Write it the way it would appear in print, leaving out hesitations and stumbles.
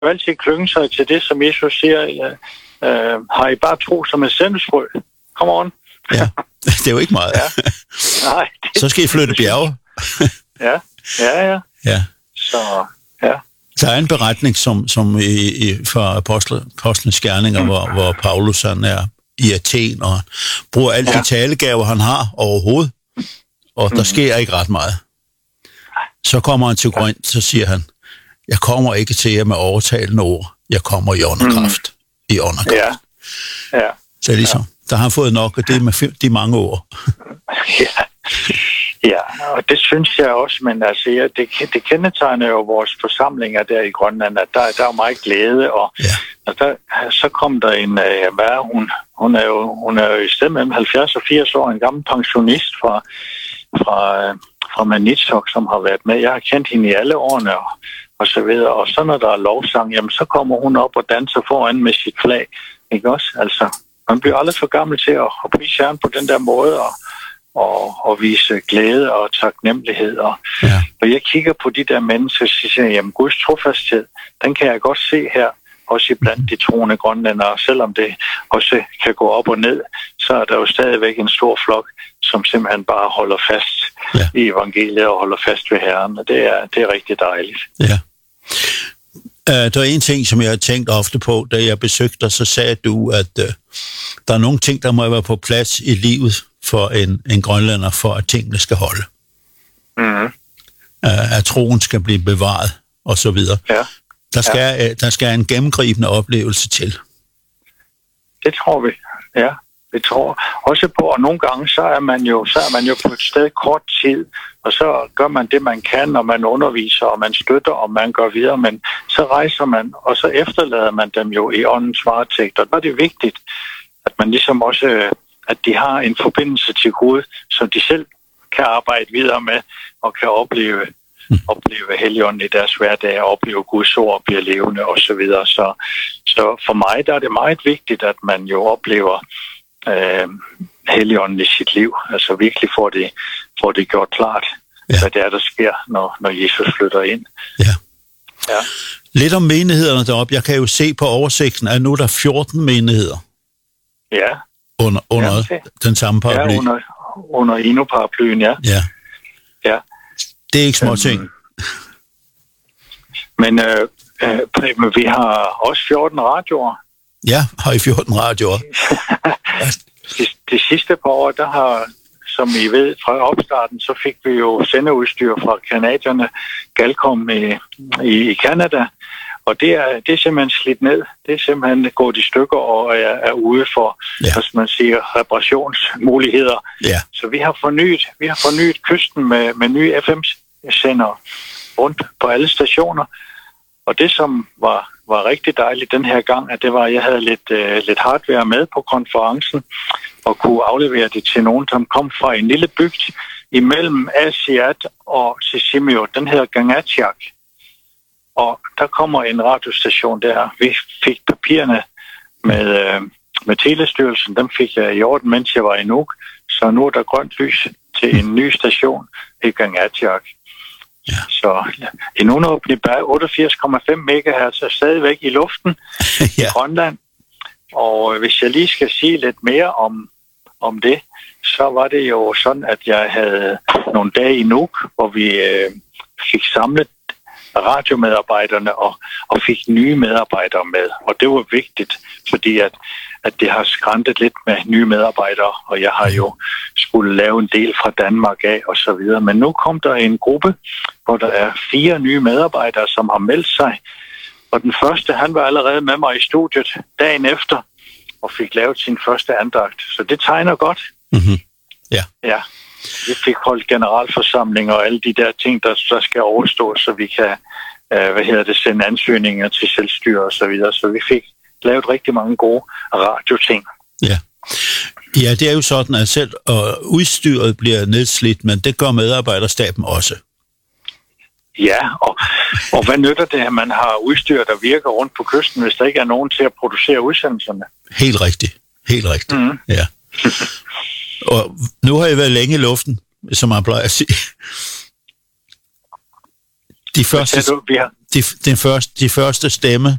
jo altid klynge sig til det, som Jesus siger, har I bare tro som et sennepsfrø? Kom on. Ja, det er jo ikke meget. Ja. Nej, så skal I flytte bjerge. Ja. Så, ja. Der er en beretning, som fra Apostlenes Gerninger, hvor Paulus han er i Athen, og bruger alle de talegaver, han har overhovedet, og der sker ikke ret meget. Så kommer han til Korinth, så siger han, jeg kommer ikke til jer med overtalende ord, jeg kommer i åndekraft. I åndekraft. Ja. Så ligesom, der har han fået nok af det med de mange ord. Ja, og det synes jeg også, men altså, det kendetegner jo vores forsamlinger der i Grønland, at der er jo meget glæde, og så kom der en, hun er jo i stedet mellem 70 og 80 år, en gammel pensionist fra Maniitsoq, som har været med. Jeg har kendt hende i alle årene, og så videre, og så når der er lovsang, jamen så kommer hun op og danser foran med sit flag, ikke også? Altså, man bliver aldrig for gammel til at prise Herren på den der måde, og vise glæde og taknemmelighed. Og jeg kigger på de der mennesker, så siger jeg, jamen Guds trofasthed, den kan jeg godt se her, også blandt de troende grønlændere. Selvom det også kan gå op og ned, så er der jo stadigvæk en stor flok, som simpelthen bare holder fast i evangeliet og holder fast ved Herren. Og det er rigtig dejligt. Ja. Der er en ting, som jeg har tænkt ofte på, da jeg besøgte dig, så sagde du, at der er nogle ting, der må være på plads i livet for en grønlænder, for at tingene skal holde. At troen skal blive bevaret, og så videre. Ja. Der skal en gennemgribende oplevelse til. Det tror vi, ja. Vi tror også på, og nogle gange så er man jo på et sted kort tid, og så gør man det, man kan, og man underviser, og man støtter, og man går videre, men så rejser man, og så efterlader man dem jo i åndens varetægt, og der er det vigtigt, at man ligesom også, at de har en forbindelse til Gud, som de selv kan arbejde videre med, og kan opleve Helligånden i deres hverdag, og opleve Guds ord bliver levende, og så videre. Så for mig, der er det meget vigtigt, at man jo oplever Helligånden i sit liv. Altså virkelig får det gjort klart, hvad det er, der sker, når Jesus flytter ind. Ja. Lidt om menighederne deroppe. Jeg kan jo se på oversigten, at nu er der 14 menigheder. Ja. Under den samme paraply. Ja, under Ino-paraplyen, ja. Det er ikke små ting. Men vi har også 14 radioer. Ja, har I 14 radioer? De sidste par år, der har, som I ved fra opstarten, så fik vi jo sendeudstyr fra kanadierne, Galcom i Canada, og det er simpelthen slidt ned. Det er simpelthen gået i stykker og er ude for, hvad man siger, reparationsmuligheder. Ja. Så vi har fornyet kysten med nye FM-sendere rundt på alle stationer. Og det, som var rigtig dejligt den her gang, at det var, at jeg havde lidt hardware med på konferencen, og kunne aflevere det til nogen, som kom fra en lille bygd imellem Asiat og Sisimiut. Den hedder Gangatiak. Og der kommer en radiostation der. Vi fik papirerne med Telestyrelsen. Dem fik jeg i orden, mens jeg var i Nuuk. Så nu er der grønt lys til en ny station i Gangatiak. Ja. Så en underåbning bag 88,5 MHz er stadigvæk i luften i Grønland. Og hvis jeg lige skal sige lidt mere om det, så var det jo sådan, at jeg havde nogle dage i Nuuk, hvor vi fik samlet radiomedarbejderne og fik nye medarbejdere med. Og det var vigtigt, fordi at det har skræntet lidt med nye medarbejdere, og jeg har jo skulle lave en del fra Danmark af og så videre. Men nu kom der en gruppe, hvor der er 4 nye medarbejdere, som har meldt sig. Og den første, han var allerede med mig i studiet dagen efter, og fik lavet sin første andagt. Så det tegner godt. Mm-hmm. Ja. Vi fik holdt generalforsamling og alle de der ting, der skal overstå, så vi kan sende ansøgninger til selvstyre og så videre. Så vi fik lavet rigtig mange gode radioting. Ja, det er jo sådan, at selv udstyret bliver nedslidt, men det gør medarbejderstaben også. Ja, og hvad nytter det, at man har udstyr, der virker rundt på kysten, hvis der ikke er nogen til at producere udsendelserne? Helt rigtigt. Mm-hmm. Ja. Og nu har jeg været længe i luften, som man plejer at sige. de første stemme,